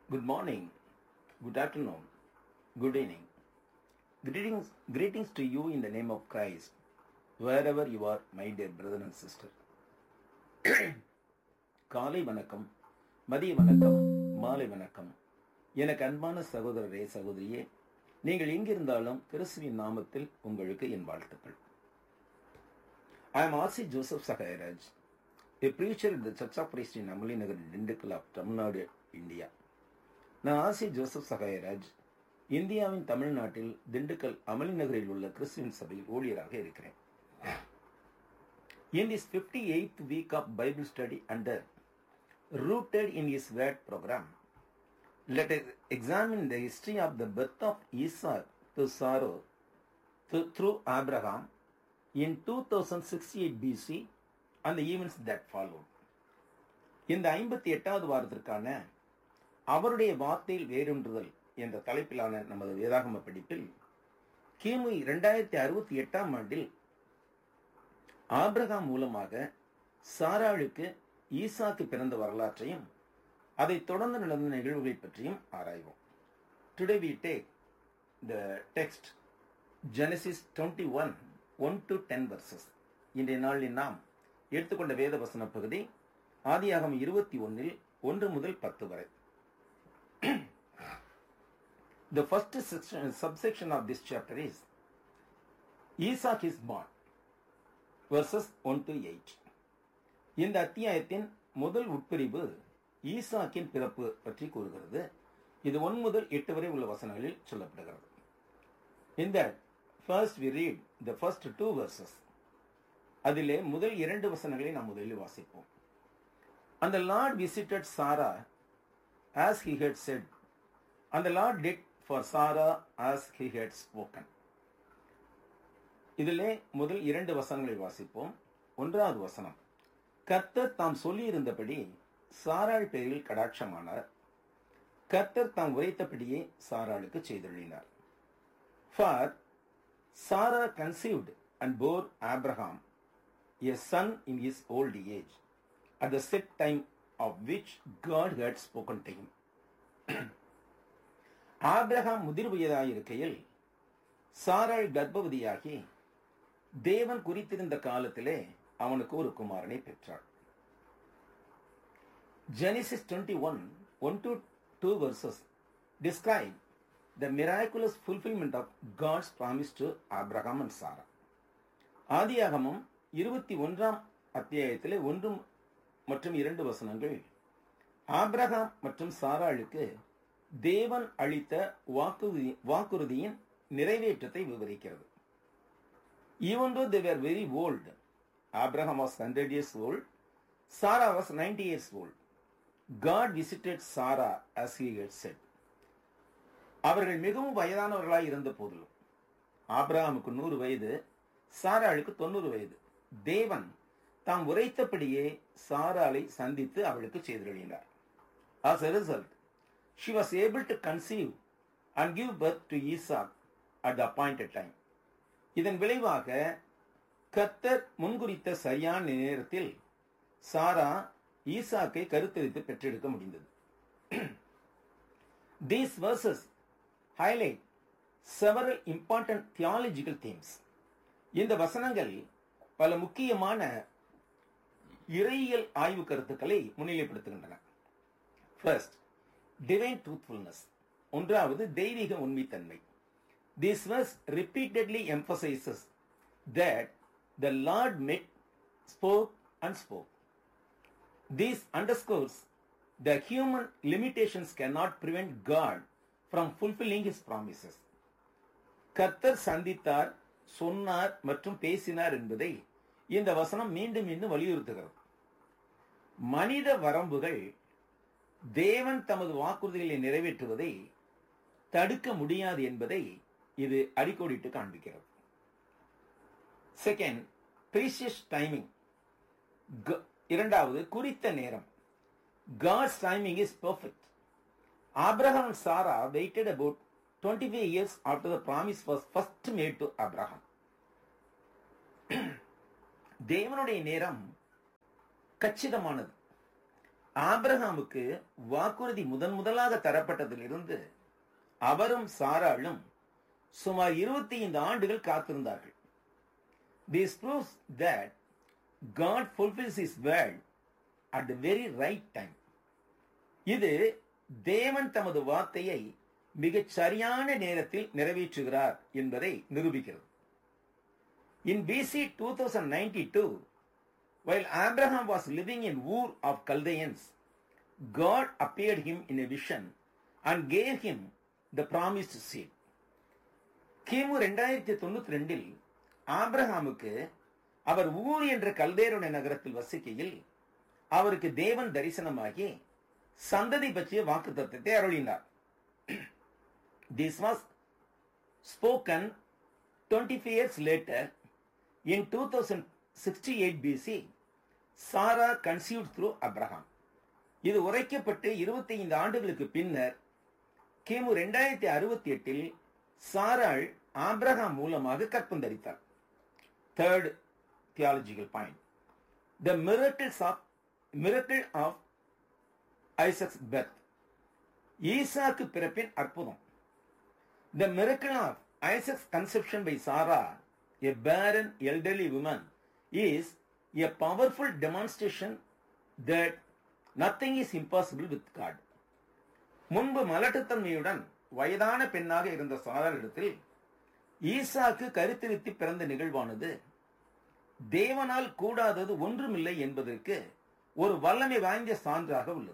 Good morning, good afternoon, good evening. Greetings to you in the name of Christ, wherever you are, my dear brother and sister. காலை வணக்கம், மதிய வணக்கம், மாலை வணக்கம். எனக்கு அன்பான சகோதரரே சகோதரியே, நீங்கள் எங்கிருந்தாலும் கிறிஸ்துவின் நாமத்தில் உங்களுக்கு என் வாழ்த்துக்கள். I am R.C. Joseph Sakayaraj, a preacher at the Church of Christ in Amali Nagar, Dindigul of Tamil Nadu, India. நான் ஆசி ஜோசப் சகாயராஜ், இந்தியாவின் தமிழ்நாட்டில் திண்டுக்கல் அமளி நகரில் உள்ள கிறிஸ்துவின் சபையில் ஊழியராக இருக்கிறேன். In this 58th week of Bible study under Rooted in His Word program, let us examine the history of the birth of Isaac to Sarah through Abraham in 2068 BC and the events that followed. இந்த 58வது வாரத்திற்கான அவருடைய வார்த்தையில் வேரூன்றுதல் என்ற தலைப்பிலான நமது வேதாகம படிப்பில் கிமு 2068 ஆண்டில் ஆபிரகாம் மூலமாக சாராளுக்கு ஈசாக்கு பிறந்த வரலாற்றையும் அதை தொடர்ந்து நடந்த நிகழ்வுகளை பற்றியும் ஆராய்வோம். Today we take the text Genesis 21, 1 to 10 verses. இன்றைய நாளில் நாம் எடுத்துக்கொண்ட வேத வசன பகுதி ஆதியாகமம் 21 1 முதல் 10 வரை. The first subsection of this chapter is Isaac is born, verses 1 to 8. இந்த அத்தியாயத்தின் முதல் உட்பிரிவு ஈசாக்கின் பிறப்பு பற்றி கூறுகிறது. இது 1 முதல் 8 வரை உள்ள வசனங்களில் சொல்லப்படுகிறது. In that, first we read the first 2 verses. அதிலே முதல் 2 வசனங்களை நாம் முதலில் வாசிப்போம். And the Lord visited Sarah as he had said, and the Lord did for Sarah as he had spoken. இதிலே முதல் 2 வசனங்களை வாசிப்போம். 1வது வசனம், கர்த்தர் தாம் சொல்லியிருந்தபடி சாராள் பேரில் கடாட்சமானார். கர்த்தர் தாம் உரைத்தபடியே சாராளுக்கு செய்தருளினார். For Sarah conceived and bore Abraham a son in his old age, at the set time of which God had spoken to him. Abraham முதிர் வயதாயிருக்கையில் சாராள் கர்ப்பவதியாகி தேவன் குறித்திருந்த காலத்திலே அவனுக்கு ஒரு குமாரனை பெற்றாள். Genesis 21, 1 to 2 verses describe the miraculous fulfillment of God's promise to Abraham and Sarah. ஆதியாகமம் 21ஆம் அத்தியாயத்திலே 1 மற்றும் 2 வசனங்கள் ஆபிரகாம் மற்றும் சாராளுக்கு தேவன் அளித்த வாக்குறுதியின் நிறைவேற்றத்தை விவரிக்கிறது. Even though they were very old, Abraham was 100 years old, Sarah was 90 years old. God visited Sarah as he had said. அவர்கள் மிகவும் வயதானவர்களாய் இருந்த போதிலும் ஆபிரகாமுக்கு 100 வயது, சாராளுக்கு 90 வயது. தேவன் தாம் உரைத்தபடியே சாராளை சந்தித்து அவளுக்கு செய்தருளினார். As a result, she was able to conceive and give birth to Isaac at the appointed time. இதன் விளைவாக கர்த்தர் முன்குறித்த சரியான நேரத்தில் சாரா ஈசாக்கை கருத்தரித்து பெற்றெடுக்க முடிந்தது. These verses highlight several important theological themes. இந்த வசனங்கள் பல முக்கியமான இறையியல் ஆய்வு கருத்துக்களை முன்னிலைப்படுத்துகின்றன. First, divine truthfulness. ஒன்றாவது தெய்வீக உண்மைத்தன்மை. This verse repeatedly emphasizes that the Lord met, spoke and spoke. This underscores that human limitations cannot prevent God from fulfilling his promises. கர்த்தர் சந்தித்தார், சொன்னார் மற்றும் பேசினார் என்பதை இந்த வசனம் மீண்டும் மீண்டும் வலியுறுத்துகிறது. மனித வரம்புகள் தேவன் தமது வாக்குறுதிகளை நிறைவேற்றுவதை தடுக்க முடியாது என்பதை இது அடிக்கோடிட்டு காண்பிக்கிறது. Second, precious timing. இரண்டாவது, குறித்த நேரம். God's timing is perfect. Abraham and Sarah waited about 25 years after the promise was first made to Abraham. தேவனுடைய நேரம் கச்சிதமானது. ஆபிரகாமுக்கு வாக்குறுதி முதலாக தரப்பட்டதிலிருந்து அவரும் சாராளும் சுமார் 25 ஆண்டுகள் காத்திருந்தார்கள். This proves that God fulfills his word at the very right time. இது தேவன் தமது வார்த்தையை மிகச் சரியான நேரத்தில் நிறைவேற்றுகிறார் என்பதை நிரூபிக்கிறது. In BC 2092, while Abraham was living in Ur of Chaldeans, God appeared him in a vision and gave him the promised seed. கிமு 2092 ஆபிரகாமுக்கு அவர் ஊர் என்ற கல்தேருடைய நகரத்தில் வசிக்கையில் அவருக்கு தேவன் தரிசனமாகி சந்ததி பற்றிய வாக்குத்தத்தத்தை அருளினார். This was spoken 25 years later in 2068 BC. Sarah conceived through Abraham. இது உரைக்கப்பட்டு 25 ஆண்டுகளுக்கு பின்னர் கிமு 2068 சாராள் ஆபிரகாம் மூலமாக கற்பந்தரித்தார். Third theological point. The miracle of Isaac's birth. ஈசாக்கு பிறப்பின் அற்புதம். The miracle of Isaac's conception by Sarah, a barren elderly woman, is a powerful demonstration that nothing is impossible with God. முன்பு மலட்டுத்தன்மையுடன் வயதான பெண்ணாக இருந்த சாராளிடத்தில் ஈசாக்கு கருத்திருத்தி பிறந்த நிகழ்வானது தேவனால் கூடாதது ஒன்றுமில்லை என்பதற்கு ஒரு வல்லமை வாய்ந்த சான்றாக உள்ளது.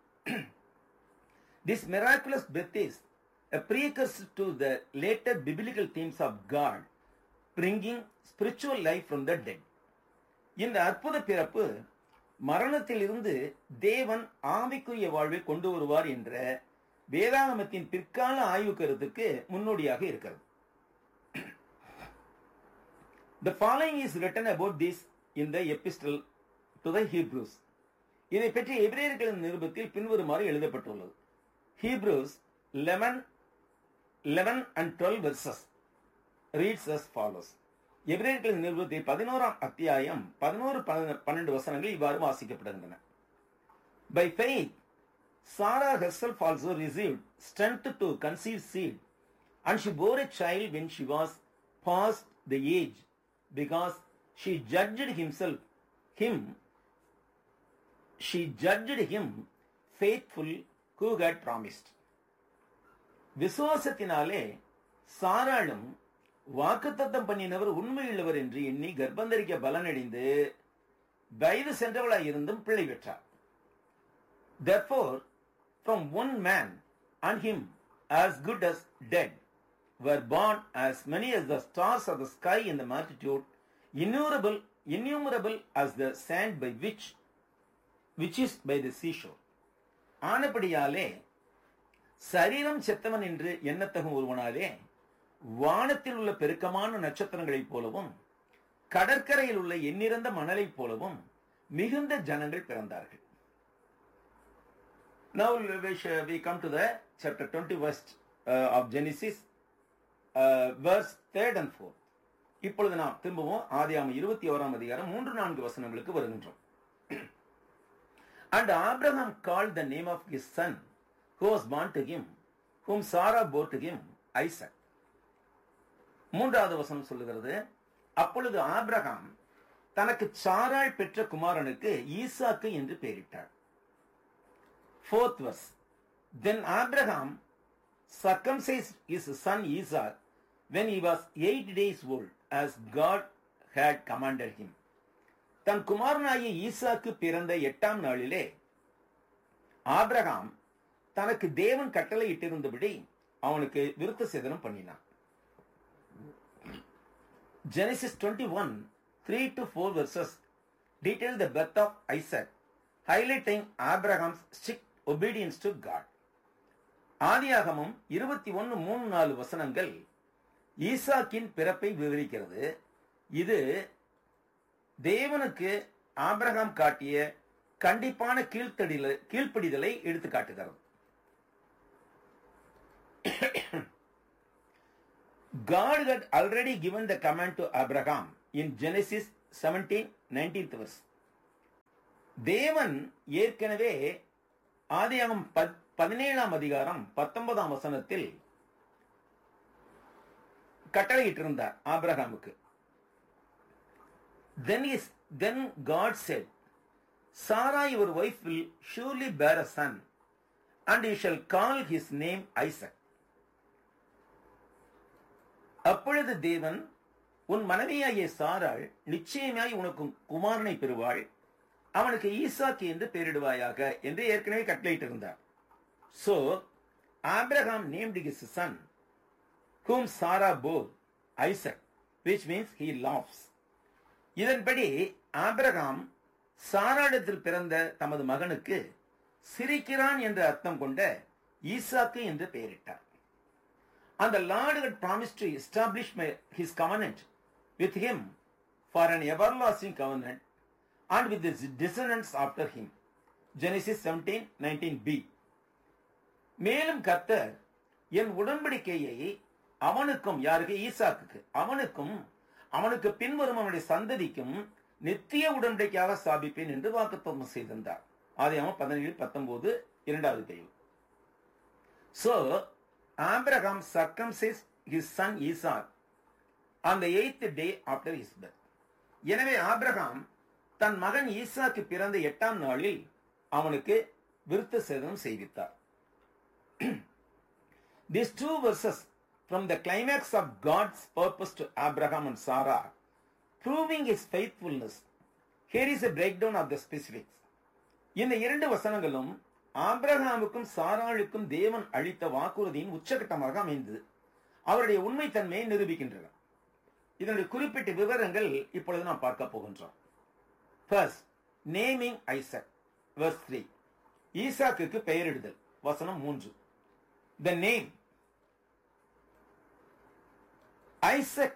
This miraculous birth is a precursor to the later biblical themes of God bringing spiritual life from the dead. இந்த அற்புத பிறப்பு மரணத்திலிருந்து தேவன் ஆவிக்குரிய வாழ்வை கொண்டு வருவார் என்ற வேதாகமத்தின் பிற்கால ஆய்வு கருத்துக்கு முன்னோடியாக இருக்கிறது. The following is written about this in the epistle to the Hebrews. இதை பற்றி எபிரேயர்களின் நிருபத்தில் பின்வருமாறு எழுதப்பட்டுள்ளது. Hebrews 11 and 12 verses reads as follows. எபிரேயர்களின் நிருபத்தில் 11ஆம் அத்தியாயம் 11-12 வசனங்கள் இவ்வாறு வாசிக்கப்படுகின்றன. By faith, Sarah herself also received strength to conceive seed, and she bore a child when she was past the age, because she judged him faithful who had promised. விசுவாசத்தினாலே சாராளும் வாக்குத்தத்தம் பண்ணினவர் உண்மையுள்ளவர் என்று எண்ணி கர்ப்பந்தரிக்க பலனடைந்து வயது சென்றவளாயிருந்தும் பிள்ளை பெற்றார். Therefore, from one man and him as good as dead were born as many as the stars of the sky in the multitude, innumerable as the sand by which is by the seashore. ஆனபடியாலே சரீரம் செத்தவன் என்று எண்ணத்தகும் ஒருவனாலே வானத்தில் உள்ள பெருக்கமான நட்சத்திரங்களைப் போலவும் கடற்கரையில் உள்ள எண்ணிறந்த மணலைப் போலவும் மிகுந்த ஜனங்கள் பிறந்தார்கள். Now we come to the chapter 21 of Genesis, verse 3 and 4. இப்பொழுது நாம் திரும்பவும் ஆதியாகமம் 21ஆம் அதிகாரம் 3-4 வசனங்களுக்கு வருகின்றோம். And Abraham called the name of his son who was born to him, whom Sarah bore to him, Isaac. 3வது வசனம் சொல்லுகிறது, அப்பொழுது ஆபிரகாம் தனக்கு சாராள் பெற்ற குமாரனுக்கு ஈசாக்கு என்று பெயரிட்டார். 4th verse. Then Abraham circumcised his son Isaac when he was 8 days old, as God had commanded him. தன் குமாரனாகிய ஈசாக்கு பிறந்த 8ஆம் நாளிலே ஆபிரகாம் தனக்கு தேவன் கட்டளை இட்டிருந்தபடி அவனுக்கு விருத்த சேதனம் பண்ணினான். Genesis 21 3-4 verses detail the birth of Isaac, highlighting Abraham's strict obedience to God. ஆதியாகமம் 21:3-4 வசனங்கள் ஈசாக்கின் பிறப்பை விவரிக்கிறது. இது தேவனுக்கு ஆபிரகாம் காட்டிய கண்டிப்பான கீழ்ப்படிதலை எடுத்து காட்டுகிறது. God had already given the command to Abraham in Genesis 17:19 verse. தேவன் ஏற்கனவே ஆதியாகமம் 17ஆம் அதிகாரம் 19ஆம் வசனத்தில் கட்டளையிட்டிருந்தார் ஆபிரகாமுக்கு. Then God said, Sarah your wife will surely bear a son, and you shall call his name Isaac. அப்பொழுது தேவன், உன் மனைவியாகிய சாராள் நிச்சயமாய் உனக்கு குமாரனை பெறுவாள், அவனுக்கு ஈசாக்கு என்று பெயரிடுவாயாக என்று ஏற்கனவே கட்டளையிட்டிருந்தார். So Abraham named his son, whom Sarah bore, Isaac, which means he laughs. இதன்படி ஆபிரகாம் சாராளிடத்தில் பிறந்த தமது மகனுக்கு சிரிக்கிறான் என்ற அர்த்தம் கொண்ட ஈசாக்கு என்று பெயரிட்டார். And the Lord had promised to establish his covenant with him for an everlasting covenant and with his descendants after him. Genesis 17:19b. மேலும் கர்த்தர் என் உடன்படிக்கையை அவனுக்கும், யாருக்கு? ஈசாக்குக்கு, அவனுக்கும் அவனுக்கு பின்வரும் அவனுடைய சந்ததிக்கும் நித்திய உடன்படிக்கையாக ஸ்தாபிப்பேன் என்று வாக்குத்தத்தம் செய்திருந்தார். ஆதியாகமம் 17:19 இரண்டாவது பிரிவு. So Abraham circumcised his son Isaac on the 8th day after his birth. எனவே ஆபிரகாம் தன் மகன் ஈசாக்கு பிறந்த 8ஆம் நாளில் அவனுக்கு விருத்த சேதனம் செய்வித்தார். These two verses from the climax of God's purpose to Abraham and Sarah, proving his faithfulness. Here is a breakdown of the specifics. இந்த இரண்டு வசனங்களும் ஆபிரகாமுக்கும் சாராளுக்கும் தேவன் அளித்த வாக்குறுதியின் உச்சகட்டமாக அமைந்தது. அவருடைய உண்மைத்தன்மையை நிரூபிக்கின்றன. இதனுடைய குறிப்பிட்ட விவரங்கள் இப்பொழுது நாம் பார்க்க போகின்றோம். First, naming Isaac, verse 3. ஈசாக்குக்கு பெயரிடுதல், வசனம் 3. The name Isaac,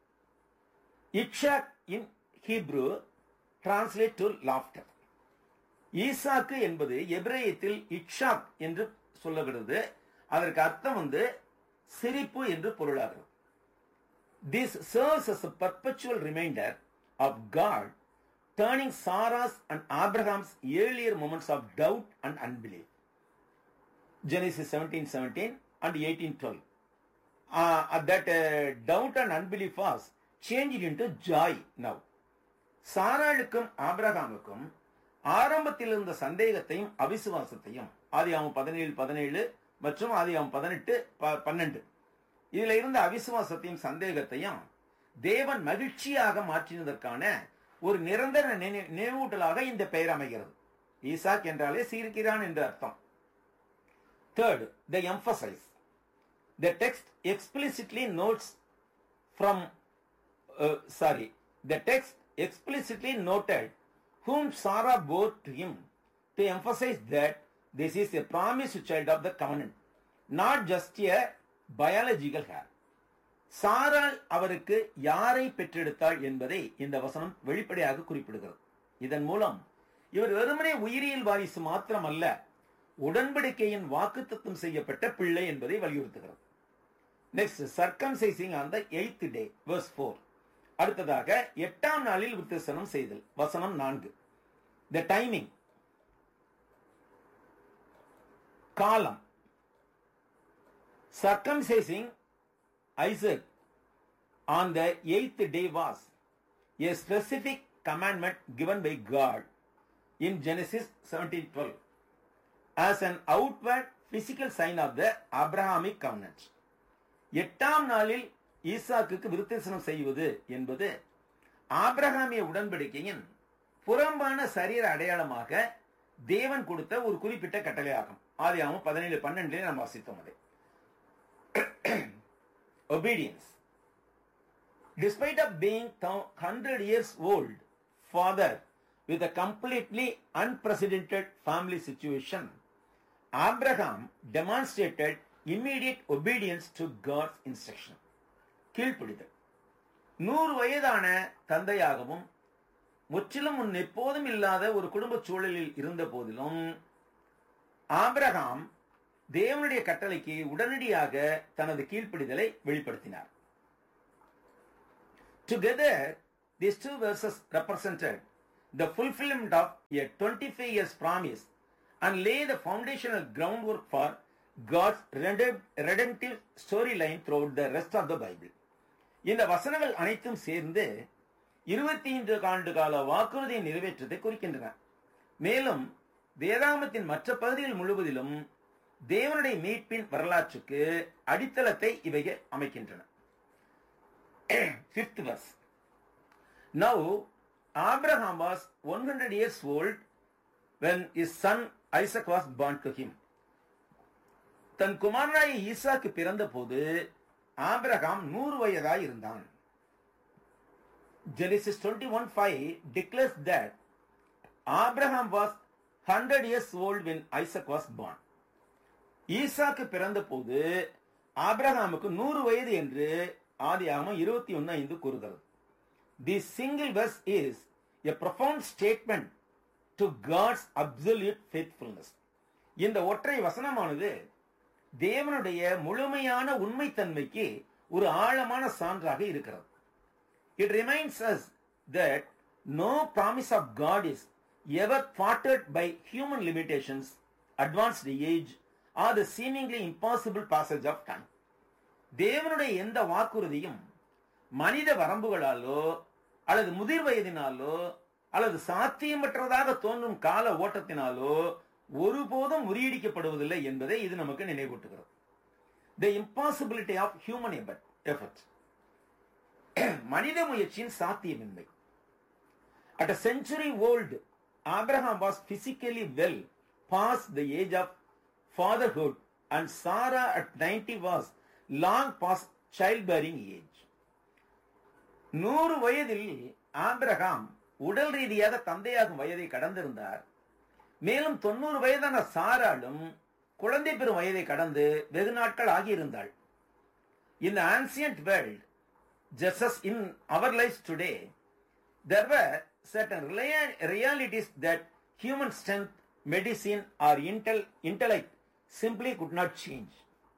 Ishak in Hebrew translate to laughter. ஈசாக்கு என்பது எபிரேயத்தில் இக்ஷாக் என்று சொல்லப்படுகிறது. அதற்கு அர்த்தம் சிரிப்பு என்று பொருளாகிறது. This serves as a perpetual reminder of God turning Sarah's and Abraham's earlier moments of doubt and unbelief. Genesis 17:17 and 18:12. That doubt and unbelief was changed into joy now. சாராளுக்கும் ஆபிரகாமுக்கும் ஆரம்பத்தில் இருந்த சந்தேகத்தையும் அவிசுவாசத்தையும் ஆதியாகமம் 17:17 மற்றும் ஆதியாகமம் 18:12 இதுல இருந்த அவிசுவாசத்தையும் சந்தேகத்தையும் தேவன் மகிழ்ச்சியாக மாற்றினதற்கான ஒரு நிரந்தர நினைவூட்டலாக இந்த பெயர் அமைகிறது. ஈசாக் என்றாலே சிரிக்கிறான் என்று அர்த்தம். Third, the emphasis. The text explicitly noted whom Sarah bore to him to emphasize that this is a promised child of the covenant, not just a biological heir. சாராள் அவருக்கு யாரை பெற்றெடுத்தாள் என்பதை இந்த வசனம் வெளிப்படையாக குறிப்பிடுகிறது. இதன் மூலம் இவர் வெறுமனே உயிரியல் வாரிசு மாத்திரமல்ல, உடன்படிக்கையின் வாக்குத்தத்தம் செய்யப்பட்ட பிள்ளை என்பதை வலியுறுத்துகிறது. Next, சர்க்கம்சைசிங் on the 8th day, verse 4. அடுத்ததாக 8ஆம் நாளில் விருத்தசனம் செய்தல், வசனம் 4. த டைமிங், காலம். Circumcising Isaac on the 8th day was a specific commandment given by God in Genesis 17:12 as an outward physical sign of the Abrahamic covenant. 8ஆம் நாளில் ஈசாக்குக்கு விருத்தசனம் செய்வது என்பது ஆபிரகாமிய உடன்படிக்கையின் புறம்பான சரீர அடையாளமாக தேவன் கொடுத்த ஒரு குறிப்பிட்ட கட்டளையாகும். ஆதியாகமம் 17:12 நாம் வாசித்தோம். அதை obedience. Despite of being 100 years old father with a completely unprecedented family situation, Abraham demonstrated immediate obedience to God's instruction. கீழ்ப்படிதல். 100 வயதான தந்தையாகவும் முற்றிலும் முன் எப்போதும் இல்லாத ஒரு குடும்ப சூழலில் இருந்த போதிலும் ஆபிரகாம் தேவனுடைய கட்டளைக்கு உடனடியாக தனது கீழ்ப்படிதலை வெளிப்படுத்தினார். Together, these two verses represented the fulfillment of a 25 years promise and lay the foundational groundwork for God's redemptive storyline throughout the rest of the Bible. இந்த வசனங்கள் அனைத்தும் சேர்ந்து 25 ஆண்டு கால வாக்குறுதியின் நிறைவேற்றத்தை குறிக்கின்றன. மேலும் வேதாகமத்தின் மற்ற பகுதிகள் முழுவதிலும் தேவனுடைய மீட்பின் வரலாற்றுக்கு அடித்தளத்தை இவைகள் அமைக்கின்றன. 5th verse. Now Abraham was 100 years old when his son Isaac was born to him. தன் குமாரனாகிய ஈசாக்கு பிறந்த போது ஆபிரகாம் 100 வயதாய் இருந்தான். Genesis 21:5 declares that Abraham was 100 years old when Isaac was born. ஈசாக்கு பிறந்த போது ஆபிரகாமுக்கு 100 வயது என்று ஆதியாகமம் 21:5 கூறுகிறது. This single verse is a profound statement to God's absolute faithfulness. இந்த ஒற்றை வசனமானது தேவனுடைய முழுமையான உண்மைத்தன்மைக்கு ஒரு ஆழமான சான்றாக இருக்கிறது. It reminds us that no promise of God is ever thwarted by human limitations, advanced age, or the seemingly impossible passage of time. தேவனுடைய எந்த வாக்குறுதியும் மனித வரம்புகளாலோ அல்லது முதிர் வயதினாலோ அல்லது சாத்தியமற்றதாக தோன்றும் கால ஓட்டத்தினாலோ ஒருபோதும் முறியடிக்கப்படுவதில்லை என்பதை இது நமக்கு நினைவூட்டுகிறது. The impossibility of human effort. மனித முயற்சியின் சாத்தியமின்மை. At a century old, Abraham was physically well past the age of fatherhood and Sarah at 90 was long past childbearing age. 100 வயதில் ஆபிரகாம் உடல் ரீதியாக தந்தையாகும் வயதை கடந்திருந்தார். மேலும் 90 வயதான சாராளும் குழந்தை பெறும் வயதை கடந்து வெகு நாட்கள் ஆகியிருந்தாள். In the ancient world, just as in our lives today, there were certain realities that human strength, medicine or intellect simply could not change.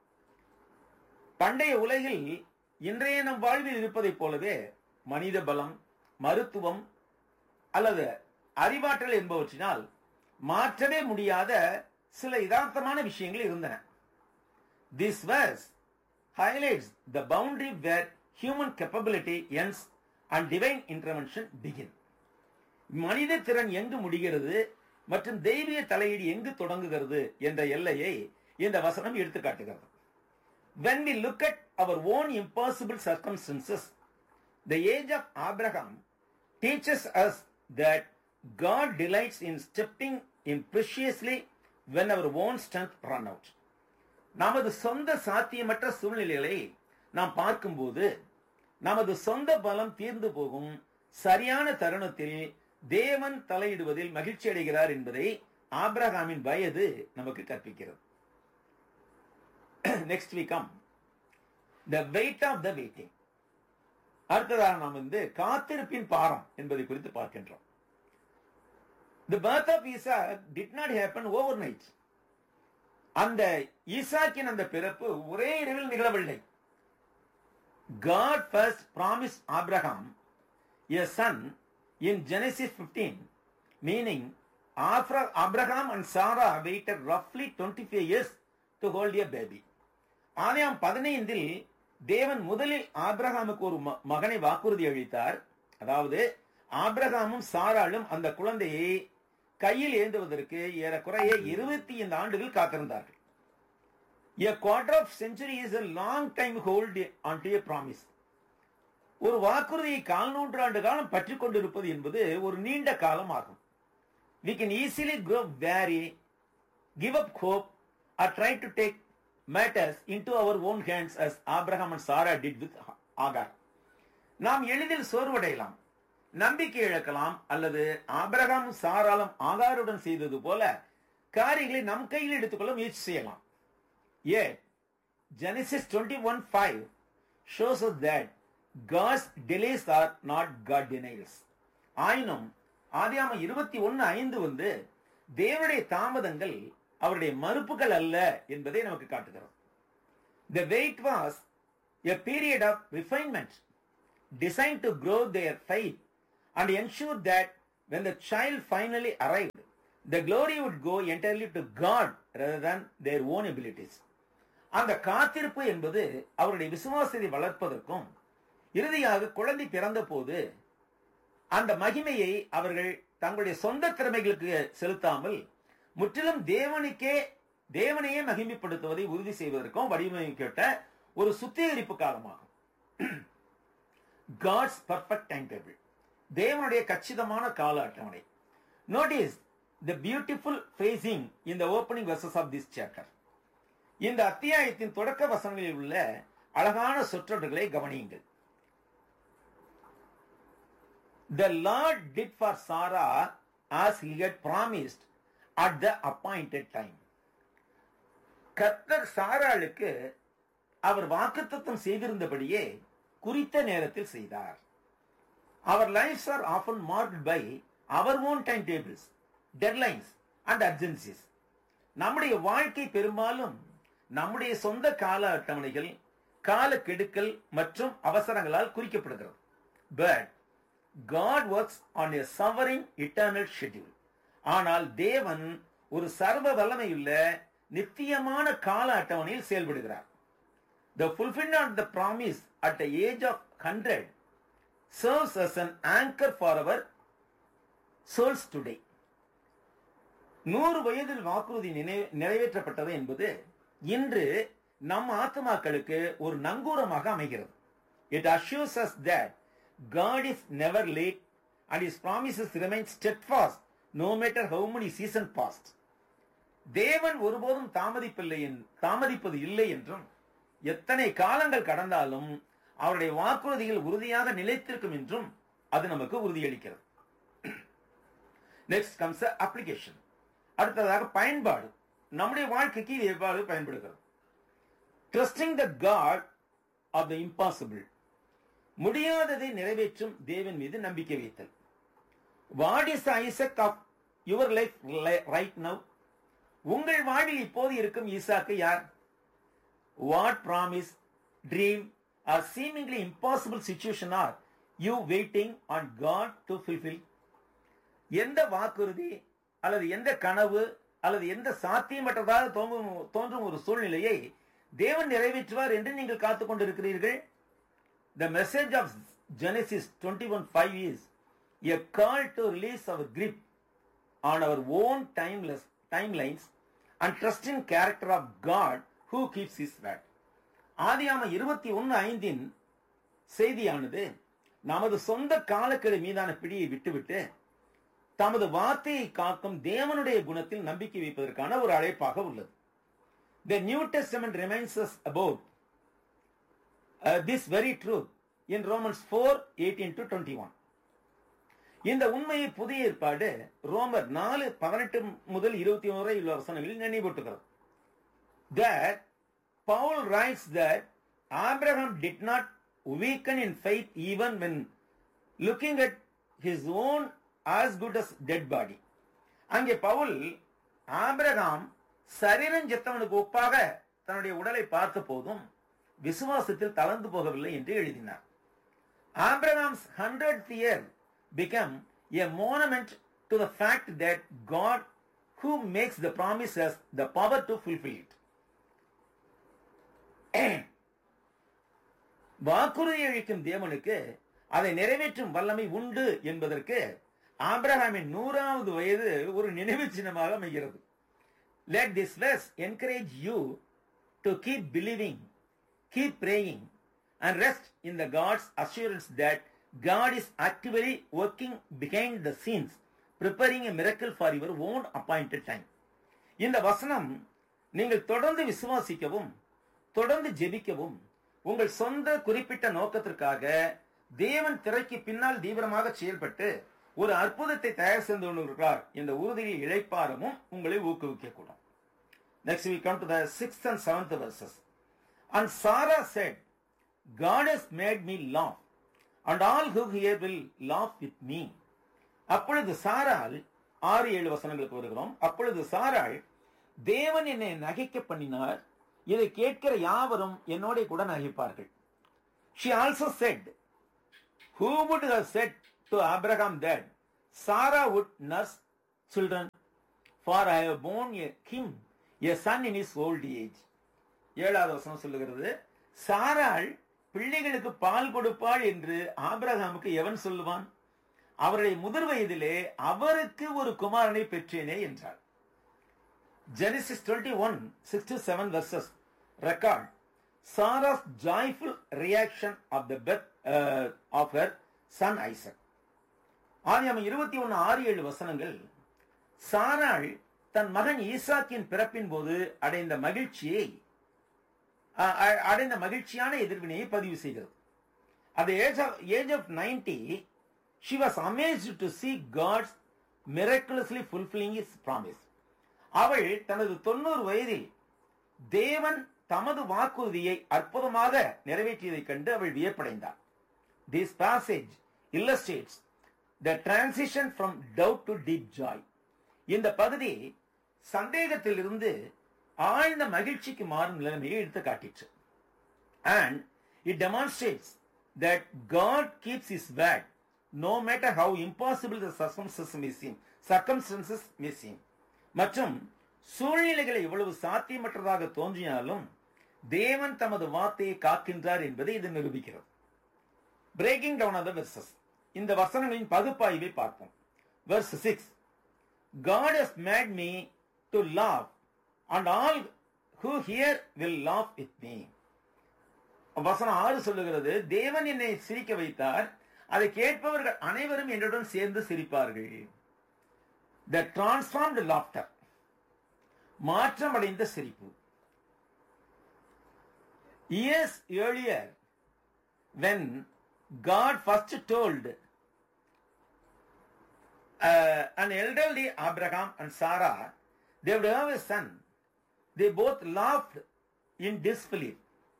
பண்டைய உலகில் இன்றைய நம் வாழ்வில் இருப்பதைப் போலவே மனித பலம், மருத்துவம் அல்லது அறிவாற்றல் என்பவற்றினால் மாற்றவே முடியாத சில யதார்த்தமான விஷயங்கள் இருந்தன. This verse highlights the boundary where human capability ends and divine intervention begin. மனித திறன் எங்கு முடிகிறது மற்றும் தெய்வீக தலையீடு எங்கு தொடங்குகிறது என்ற எல்லையை இந்த வசனம் எடுத்து காட்டுகிறது. When we look at our own impossible circumstances, the age of Abraham teaches us that God delights in stepping in preciously when our own strength run out. நமது சொந்த சாத்தியமற்ற சூழ்நிலைகளை நாம் பார்க்கும்போது நமது சொந்த பலம் தீர்ந்து போகும் சரியான தருணத்தில் தேவன் தலையிடுவதில் மகிழ்ச்சி அடைகிறார் என்பதை ஆபிரகாமின் வயது நமக்கு கற்பிக்கிறது. Next we come the weight of the waiting. அடுத்ததாக நாம் காத்திருப்பின் பாரம் என்பதை குறித்து பார்க்கின்றோம். The birth of Isaac did not happen overnight. அந்த ஈசாக்கின் அந்த பிறப்பு ஒரே இரவில் நிகழவில்லை. God first promised Abraham a son in Genesis 15, meaning Abraham and Sarah waited roughly 25 years to hold a baby. ஆதியாகமம் 15 தேவன் முதலில் ஆபிரகாமுக்கு ஒரு மகனை வாக்குறுதி அளித்தார். அதாவது ஆபிரகாமும் சாராளும் அந்த குழந்தையை கையில் ஏந்துவதற்கு ஏறக்குறைய 25 ஆண்டுகள் காத்திருந்தார்கள். A quarter of century is a long time hold onto a promise. ஒரு வாக்குறுதியை 400 ஆண்டு காலம் பற்றிக் கொண்டிருப்பது என்பது ஒரு நீண்ட காலம் ஆகும். We can easily grow weary, give up hope, or try to take matters into our own hands as Abraham and Sarah did with Agar. நாம் எளிதில் சோர்வடையலாம், நம்பிக்கை இழக்கலாம், அல்லது ஆபிரகாமும் சாராளும் ஆகாருடன் செய்தது போல காரியங்களை நம் கையில் எடுத்துக்கொள்ள முயற்சி செய்யலாம். Yet, Genesis 21:5 shows us that God's delays are not God denials. ஆயினும் ஆதியாகமம் 21:5 தேவனுடைய தாமதங்கள் அவருடைய மறுப்புகள் அல்ல என்பதை நமக்கு காட்டுகிறது. The wait was a period of refinement designed to grow their faith and ensure that when the child finally arrived, the glory would go entirely to God rather than their own abilities. அந்த காத்திருப்பு என்பது அவருடைய விசுவாசத்தை வளர்ப்பதற்கும் இறுதியாக குழந்தை பிறந்த போது அந்த மகிமையை அவர்கள் தங்களுடைய சொந்த திறமைகளுக்கு செலுத்தாமல் முற்றிலும் தேவனையே மகிமைப்படுத்துவதை உறுதி செய்வதற்கும் வடிவமைக்கப்பட்ட ஒரு சுத்திகரிப்பு காலமாகும். God's perfect timetable, தேவனுடைய கச்சிதமான கால அட்டவணை. Notice the beautiful phrasing in the opening verses of this chapter. இந்த அத்தியாயத்தின் தொடக்க வசனங்களில் உள்ள அழகான சொற்றொடர்களை கவனியுங்கள். The Lord did for Sarah as he had promised at the appointed time. கர்த்தர் சாராளுக்கு அவர் வாக்குத்தத்தம் செய்திருந்தபடியே குறித்த நேரத்தில் செய்தார். Our lives are often marked by our own timetables, deadlines and urgencies. நம்முடைய வாழ்க்கை பெரும்பாலும் நம்முடைய சொந்த கால அட்டவணைகள், கால கெடுக்கல் மற்றும் அவசரங்களால் குறிக்கப்படுகிறது. But God works on a sovereign eternal schedule. ஆனால் தேவன் ஒரு சர்வ வல்லமையுள்ள நித்தியமான கால அட்டவணையில் செயல்படுகிறார். The fulfillment of the promise at the age of 100 serves as an anchor for our souls today. 100 வயதில் வாக்குறுதி நிறைவேற்றப்பட்டது என்பது இன்று நம் ஆத்மாக்களுக்கு ஒரு நங்கூரமாக அமைகிறது. It assures us that God is never late and his promises remain steadfast no matter how many seasons passed. தேவன் ஒருபோதும் தாமதிப்பது இல்லை என்றும் எத்தனை காலங்கள் கடந்தாலும் அவருடைய வாக்குறுதிகள் உறுதியாக நிலைத்திருக்கும் என்றும் அது நமக்கு உறுதியளிக்கிறது. Next comes application. அடுத்ததாக பயன்பாடு. நம்முடைய வாழ்க்கைக்கு இது எவ்வாறு பயன்படுகிறது? Trusting the God of the impossible. முடியாததை நிறைவேற்றும் தேவன் மீது நம்பிக்கை வைத்தல். What is the Isaac of your life right now? உங்கள் வாழ்வில் இப்போது இருக்கும் ஈசாக்கு யார்? What promise, dream or seemingly impossible situation are you waiting on God to fulfill? எந்த வாக்குறுதி அல்லது எந்த கனவு அல்லது எந்த சாத்தியமற்றதாக தோன்றும் ஒரு சூழ்நிலையை தேவன் நிறைவேற்றுவார் என்று நீங்கள் காத்துக் கொண்டிருக்கிறீர்கள்? The message of Genesis 21:5 is a call to release our grip on our own timelines and trust in character of God who keeps his word. ஆதியாகமம் 21:5 செய்தியானது நமது சொந்த காலக்கெடு மீதான பிடியை விட்டுவிட்டு தமது வார்த்தையை காக்கும் தேவனுடைய குணத்தில் நம்பிக்கை வைப்பதற்கான ஒரு அழைப்பாக உள்ளது. The New Testament reminds us about this very truth in Romans 4:18-21. இந்த உண்மையை புதிய ஏற்பாடு ரோமர் 4:18 முதல் 21 உள்ள வசனங்களில் நினைவூட்டுகிறது. That Paul writes that Abraham did not weaken in faith even when looking at his own as good as dead body. அங்கே பவுல் ஆபிரகாம் சரீரம் செத்தவனுக்கு ஒப்பாக தன்னுடைய உடலை பார்த்த போதும் விசுவாசத்தில் தளர்ந்து போகவில்லை என்று எழுதினார். Abraham's 100th year became a monument to the fact that God who makes the promise has the power to fulfill it. வாக்குறுதி அளிக்கும் தேவனுக்கு அதை நிறைவேற்றும் வல்லமை உண்டு என்பதற்கு ஆபிரகாமின் 100வது வயது ஒரு நினைவு சின்னமாக அமைகிறது. Let this verse encourage you to keep believing, keep praying and rest in the God's assurance that God is actively working behind the scenes, preparing a miracle for your own appointed time. இந்த வசனம் நீங்கள் தொடர்ந்து விசுவாசிக்கவும் தொடர்ந்து ஜெபிக்கவும் உங்கள் சொந்த குறிப்பிட்ட நோக்கத்திற்காக தேவன் திரைக்கு பின்னால் தீவிரமாக செயல்பட்டு ஒரு அற்புதத்தை தயார் செய்து கொண்டிருக்கிறார் என்ற உறுதியில் இழைப்பாரமும் உங்களை ஊக்குவிக்கக்கூடும். Next we come to the 6th and 7th verses. And Sarah said, God has made me laugh, and all who hear will laugh with me. அப்பொழுது சாராள் 6-7 வசனங்களுக்கு வருகிறோம். அப்பொழுது சாராள், தேவன் என்னை நகைக்க பண்ணினார், இதை கேட்கிற யாவரும் என்னோட கூட நகைப்பார்கள். She also said, who would have said to Abraham that Sarah would nurse children, for I have born him a son in his old age. 7வது வசனம் சொல்லுகிறது, சாராள் பிள்ளைகளுக்கு பால் கொடுப்பாள் என்று ஆபிரகாமுக்கு எவன் சொல்லுவான்? அவருடைய முதிர் வயதிலே அவருக்கு ஒரு குமாரனை பெற்றேனே என்றார். Genesis 21:6-7 verses record Sarah's joyful reaction of the birth of her son Isaac. ஆதியாகமம் 21:6-7 வசனங்கள் சாராள் தன் மகன் ஈசாக்கின் பிறப்பின் போது அடைந்த மகிழ்ச்சியான எதிர்வினையை பதிவு செய்கிறது. At the age of 90, she was amazed to see God miraculously fulfilling his promise. அவள் தனது 90 வயதில் தேவன் தமது வாக்குறுதியை அற்புதமாக நிறைவேற்றியதைக் கண்டு அவள் வியப்படைந்தார். This passage illustrates the transition from doubt to deep joy. இந்த பகுதி சந்தேகத்திலிருந்து ஆழ்ந்த மகிழ்ச்சிக்கு மாறும் நிலைமையை எடுத்து காட்டிற்று. And it demonstrates that God keeps his word no matter how impossible the circumstances may seem. மற்றும் சூழ்நிலைகளை எவ்வளவு சாத்தியமற்றதாக தோன்றினாலும் தேவன் தமது வார்த்தையை காக்கின்றார் என்பதை இது நிரூபிக்கிறது. Breaking down of the verses. இந்த வசனங்களின் பகுப்பாய்வை பார்ப்போம். Verse 6. God has made me to laugh, and all who hear will laugh with me. வசனம் 6 சொல்லுகிறது, தேவன் என்னை சிரிக்க வைத்தார், அதை கேட்பவர்கள் அனைவரும் என்னுடன் சேர்ந்து சிரிப்பார்கள். The transformed laughter, மாற்றமடைந்த சிரிப்பு. Years earlier, when God first told an elderly Abraham and Sarah they would have a son, they both laughed in disbelief.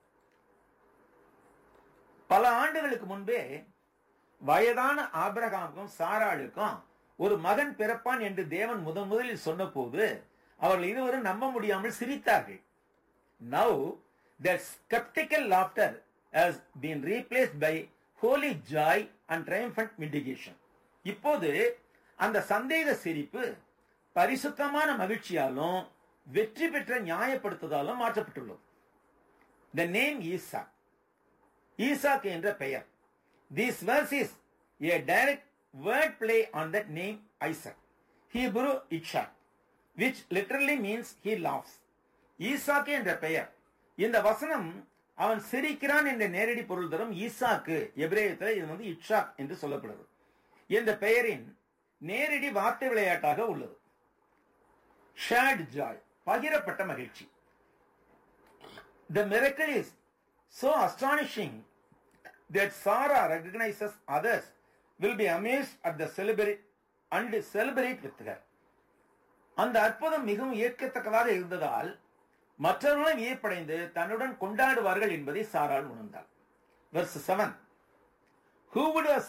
பல ஆண்டுகளுக்கு முன்பே வயதான ஆபிரகாமுக்கும் சாராளுக்கும் ஒரு மகன் பிறப்பான் என்று தேவன் முதலில் சொன்ன போது அவர்கள் இருவரும் நம்ப முடியாமல் சிரித்தார்கள். Now their skeptical laughter has been replaced by holy joy and triumphant mitigation. இப்போது அந்த சந்தேக சிரிப்பு பரிசுத்தமான மகிழ்ச்சியாலும் வெற்றி பெற்ற நியாயப்படுத்துதலாலும் மாற்றப்பட்டுள்ளது. The name Isaac, ஈசாக் என்ற பெயர். This verse is a direct word play on that name Isaac, Hebrew Ishak, which literally means he laughs. ஈசாக்கு என்ற பெயர். இந்த வசனம் அவன் சிரிக்கிறான் என்ற நேரடி பொருள் தரும். ஈசாக்கு எபிரேயத்தில் இது இட்சாக் என்று சொல்லப்படுகிறது. இந்த பெயரின் நேரடி வார்த்தை விளையாட்டாக உள்ளது. Shared joy, பகிரப்பட்ட மகிழ்ச்சி. The miracle is so astonishing that Sarah recognizes others will be amazed at the celebrate with her. அந்த அற்புதம் மிகவும் ஏற்கத்தக்கதாக இருந்ததால் மற்றவர்களும் வியப்படைந்து தன்னுடன் கொண்டாடுவார்கள் என்பதை சாராள் உணர்ந்தாள். Verse 7. Who would have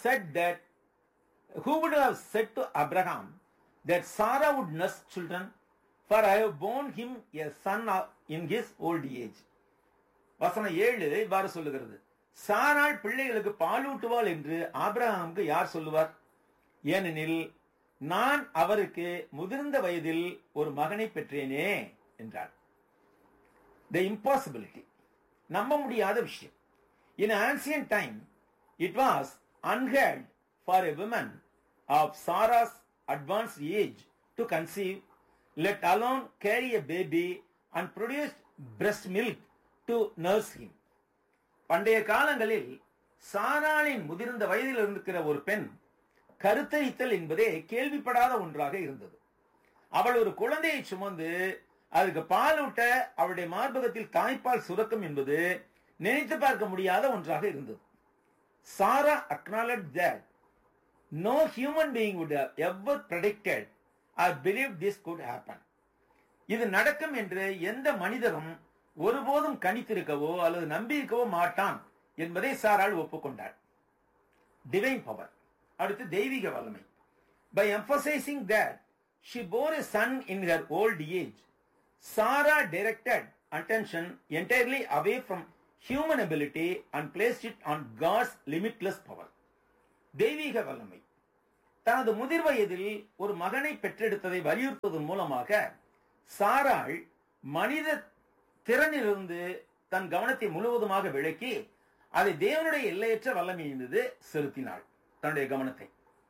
said to Abraham that Sarah would nurse children, for I have born him a son in his old age. வசனம் 7 இவ்வாறு சொல்லுகிறது, சாராள் பிள்ளைகளுக்கு பாலூட்டுவாள் என்று ஆபிரகாமுக்கு யார் சொல்லுவார்? ஏனெனில் நான் அவருக்கு முதிர்ந்த வயதில் ஒரு மகனை பெற்றேனே என்றார். The impossibility, நம்ப முடியாத விஷயம். In ancient time, it was unheard for a woman of Sarah's advanced age to conceive, let alone carry a baby and produce breast milk to nurse him. பண்டைய காலங்களில் சாராளின் முதிர்ந்த வயதில் இருக்கிற ஒரு பெண் கருத்தரித்தல் என்பதே கேள்விப்படாத ஒன்றாக இருந்தது. அவள் ஒரு குழந்தையை சுமந்து அதுக்கு பாலூட்ட அவளுடைய மார்பகத்தில் தாய்ப்பால் சுரக்கும் என்பது நினைத்து பார்க்க முடியாத ஒன்றாக இருந்தது. Sarah acknowledged that no human being would have ever predicted or believed this could happen. இது நடக்கும் என்று எந்த மனிதரும் ஒருபோதும் கணித்திருக்கவோ அல்லது நம்பியிருக்கவோ மாட்டான் என்பதை சாராள் ஒப்புக்கொண்டாள். டிவைன் பவர், அடுத்து தெய்வீக வல்லமை. By emphasizing that she bore a son in her old age, Sarah directed attention entirely away from human ability and placed it on God's limitless power. தெய்வீக வல்லமை. தனது முதிர் வயதில் ஒரு மகனை பெற்றெடுத்ததை வலியுறுத்துவதன் மூலமாக சாராள் மனித திறனிலிருந்து தன் கவனத்தை முழுவதுமாக விலக்கி அதை தேவனுடைய எல்லையற்ற வல்லமை மீது செலுத்தினாள் தன்னுடைய கவனத்தை.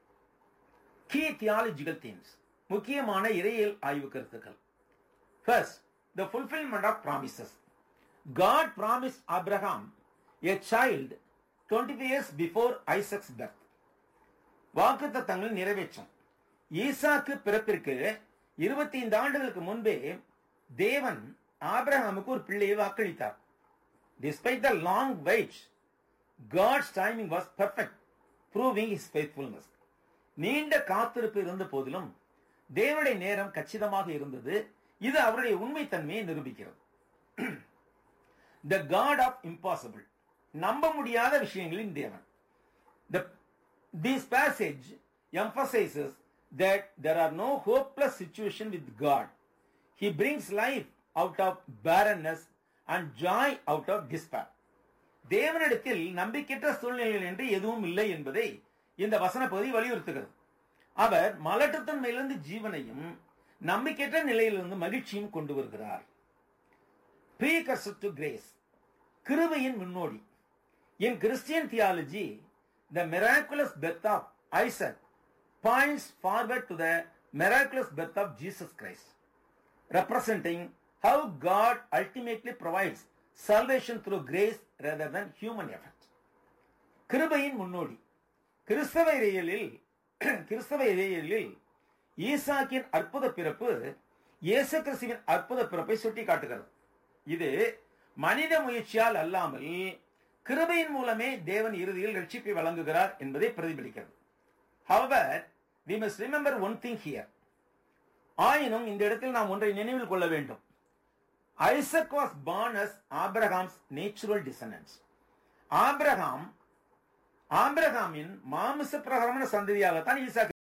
கீ தியாலஜிக்கல் தீம்ஸ், முக்கியமான இறையியல் ஆய்வு கருத்துக்கள். First, the fulfillment of promises. God promised Abraham a child 25 years before Isaac's birth. வாக்குத்தத்தங்கள் நிறைவேற்றும். ஈசாக்கு பிறப்பிற்கு 25 ஆண்டுகளுக்கு முன்பே தேவன் ஆபிரகாமுக்கு ஒரு பிள்ளையை வாக்களித்தார். Despite the long wait, God's timing was perfect, proving his faithfulness. நீண்ட காத்திருப்பு இருந்த போதிலும் தேவனுடைய நேரம் கச்சிதமாக இருந்தது. இது அவருடைய உண்மைத்தன்மையை நிரூபிக்கிறது. The God of impossible, நம்ப முடியாத விஷயங்களின் தேவன். This passage emphasizes that there are no hopeless situations with God. He brings life out of barrenness and joy out of despair. தேவனிடத்தில் நம்பிக்கையற்ற சூழ்நிலைகள் என்று எதுவும் இல்லை என்பதை இந்த வசன பகுதி வலியுறுத்துகிறது. அவர் மலட்டுத்தன்மையிலிருந்து ஜீவனையும் நம்பிக்கையற்ற நிலையிலிருந்து மகிழ்ச்சியும் கொண்டு வருகிறார். Precursor to grace, கிருபையின் முன்னோடி. In Christian theology, the miraculous birth of Isaac points forward to the miraculous birth of Jesus Christ, representing how God ultimately provides salvation through grace rather than human effort. கிருபையின் முன்னோடி. கிறிஸ்தவ இறையியலில் ஈசாக்கின் அற்புத பிறப்பு இயேசு கிறிஸ்துவின் அற்புத பிறப்பை சுட்டி காட்டுகிறது. இது மனித முயற்சியால் அல்லாமல் கிருபையின் மூலமே தேவன் இறுதியில் ரட்சிப்பை வழங்குகிறார் என்பதை பிரதிபலிக்கிறது. However, we must remember one thing here. ஆயினும் இந்த இடத்தில் நாம் ஒன்றை நினைவில் கொள்ள வேண்டும். Isaac was born as Abraham's natural descendants. ஆபிரகாமின் மாமிச பிரகாரமான சந்ததியாகத்தான் ஈசாக்கு